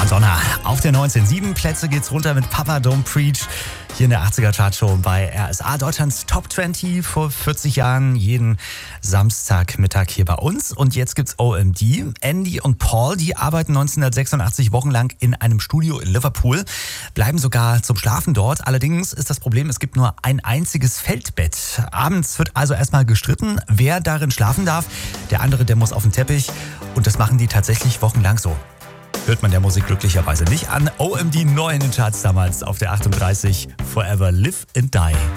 Madonna. Auf der 19. 7 Plätze geht's runter mit Papa Don't Preach. Hier in der 80er Chartshow bei RSA, Deutschlands Top 20 vor 40 Jahren. Jeden Samstagmittag hier bei uns. Und jetzt gibt's OMD. Andy und Paul, die arbeiten 1986 wochenlang in einem Studio in Liverpool. Bleiben sogar zum Schlafen dort. Allerdings ist das Problem, es gibt nur ein einziges Feldbett. Abends wird also erstmal gestritten, wer darin schlafen darf. Der andere, der muss auf den Teppich. Und das machen die tatsächlich wochenlang so. Hört man der Musik glücklicherweise nicht an. OMD neu in den Charts damals auf der 38. Forever Live and Die.